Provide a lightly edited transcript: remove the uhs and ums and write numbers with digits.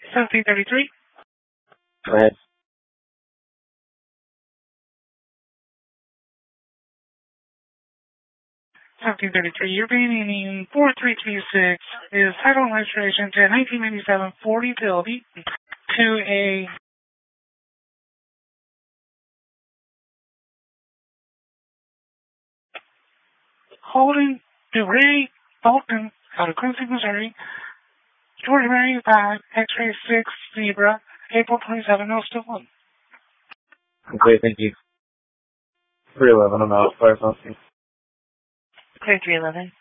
1733. Go ahead. 1733. You're paying 4336 is title and registration to a 1997 Ford Utility to a Holden DeRay Bolton out of Quincy, Missouri. Georgia Mary 5, X-ray 6, Zebra, April 27, 0still1. Okay, thank you. 311, I'm out. Fire something. Clear 311.